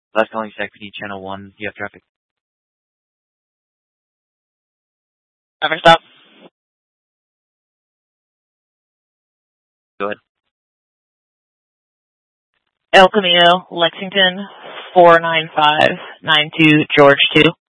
Last calling Security Channel 1. You have traffic. Traffic stop. Go ahead. El Camino, Lexington, 49592 George 2.